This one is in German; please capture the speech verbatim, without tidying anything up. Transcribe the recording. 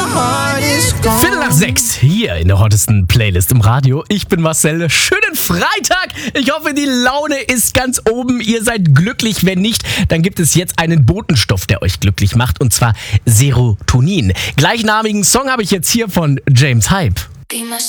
heart is gone. Viertel nach sechs, hier in der hottesten Playlist im Radio. Ich bin Marcel. Schönen Freitag. Ich hoffe, die Laune ist ganz oben. Ihr seid glücklich. Wenn nicht, dann gibt es jetzt einen Botenstoff, der euch glücklich macht. Und zwar Serotonin. Gleichnamigen Song habe ich jetzt hier von James Hype.